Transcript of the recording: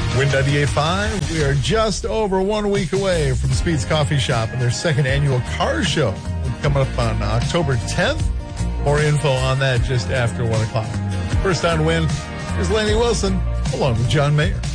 Wind 98.5. We are just over 1 week away from Speed's Coffee Shop and their second annual car show coming up on October 10th. More info on that just after 1 o'clock. First on Wind is Laney Wilson along with John Mayer.